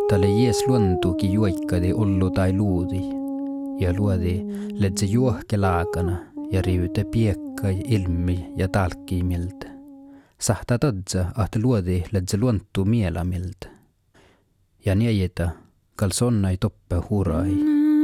Tälle jees luontuukin juoikkadi ollu tai luudi, ja luodi ledse juohke laakana ja rivyte piekkai ilmi ja talkkiimiltä. Sahta todza, att luodi ledse luontuu mielamiltä. Ja niejitä, kal sonnai toppe hurai.